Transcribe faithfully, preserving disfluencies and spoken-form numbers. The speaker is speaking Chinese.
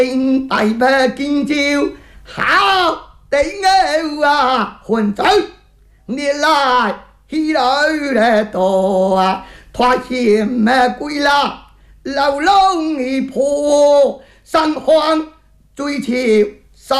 大伯見照考地牛啊，混走你來起來的多啊，拖欠咩歸啦，流浪一破，生還追求。